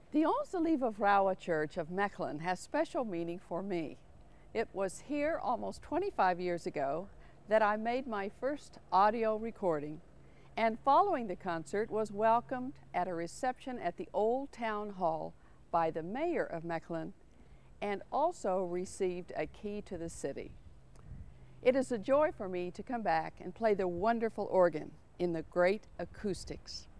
The Onze Vrouwen Church of Mechelen has special meaning for me. It was here almost 25 years ago that I made my first audio recording, and following the concert was welcomed at a reception at the Old Town Hall by the mayor of Mechelen and also received a key to the city. It is a joy for me to come back and play the wonderful organ in the great acoustics.